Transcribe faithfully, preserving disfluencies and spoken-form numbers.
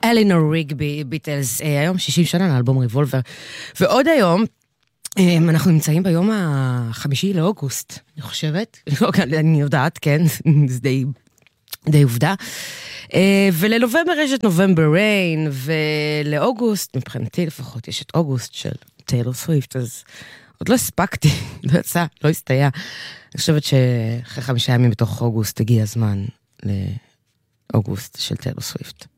אלינור ריגבי, ביטלס, היום שישים שנה לאלבום ריבולבר, ועוד היום, אנחנו נמצאים ביום החמישי לאוגוסט, אני חושבת, אני יודעת, כן, זה די, די עובדה, ולנובמבר יש את נובמבר ריין, ולאוגוסט, מבחינתי לפחות, יש את אוגוסט של טיילור סוויפט, אז עוד לא הספקתי, לא יצא, לא הסתייע, אני חושבת שאחרי חמישה ימים בתוך אוגוסט הגיע הזמן לאוגוסט של טיילור סוויפט.